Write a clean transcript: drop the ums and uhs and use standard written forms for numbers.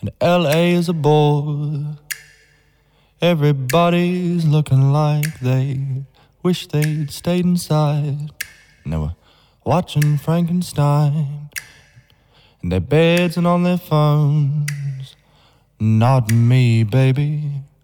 and LA is a bore. Everybody's looking like they wish they'd stayed inside. And they were watching Frankenstein in their beds and on their phones. Not me, baby.